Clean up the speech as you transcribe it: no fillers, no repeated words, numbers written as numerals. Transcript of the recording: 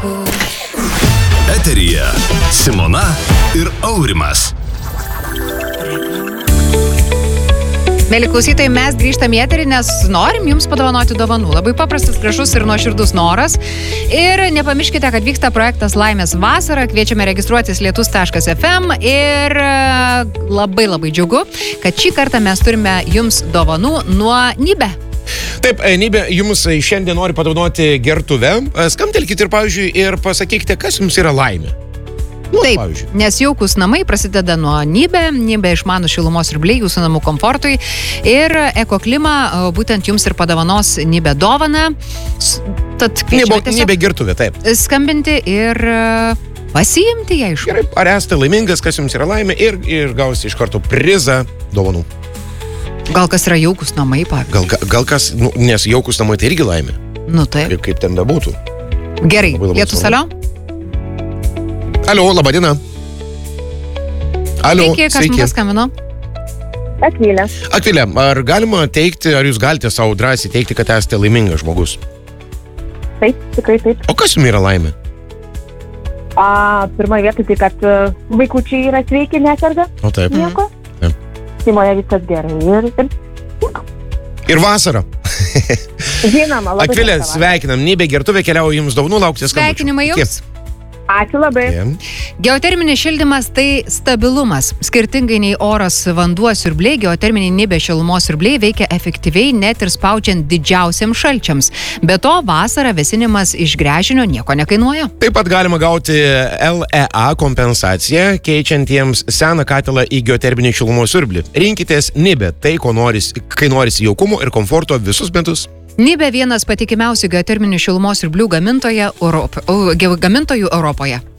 Eteryje Simona ir Aurimas. Mėly klausytojai, mes grįžtam į eterį, nes norim jums padovanoti dovanų. Labai paprastas, gražus ir nuoširdus noras. Ir nepamirškite, kad vyksta projektas Laimės vasara. Kviečiame registruotis lietus.fm ir labai džiugu, kad šį kartą mes turime jums dovanų nuo Nibe. Taip, Nibe, jums šiandien nori padovanoti gertuvę. Skambtelkite ir pasakykite, kas jums yra laimė. Taip, pavyzdžiui. Nes jaukūs namai prasideda nuo Nibe išmanų šilumos siurbliai jūsų namų komfortui ir Ekoklima būtent jums ir padovanos Nibe dovaną. Tad kviečiame Nibe gertuvė, taip. Skambinti ir pasiimti ją iš. Gerai, ar esate laimingas, kas jums yra laimė ir gausite iš karto prizą dovanų. Gal kas yra jaukūs namai, pavyzdžiui. Gal kas, nes jaukūs namai tai irgi laimė. Nu taip. Kaip ten bebūtų. Gerai, Lietus, alio? Alio, laba diena. Alio, sveiki. Kas mums paskambino? Akvilė. Akvilė, ar galima teikti, ar jūs galite savo drąsiai teikti, kad esate laimingas žmogus? Taip, tikrai taip. O kas jums yra laimė? Pirmoje vietoje tai, kad vaikučiai yra sveiki, neserga. O taip. Nieko. Šeimoje viskas gerai. Ir vasara. Žinoma, labai. Akvilė, sveikinam. Nibe gertuvė keliauja jums dovanų, laukite skambučių. Sveikinimai jums. Ačiū labai. Geoterminis šildymas tai stabilumas. Skirtingai nei oras, vanduo, siurbliai, geoterminiai Nibe šilumos siurbliai veikia efektyviai net ir spaudžiant didžiausiams šalčiams. Be to, vasarą vėsinimas iš gręžinio nieko nekainuoja. Taip pat galima gauti LEA kompensaciją, keičiantiems seną katilą į geoterminį šilumos siurblį. Rinkitės Nibe, tai kai norisi jaukumo ir komforto visus metus. Nibe vienas patikimiausių geoterminių šilumos siurblių gamintojų Europoje.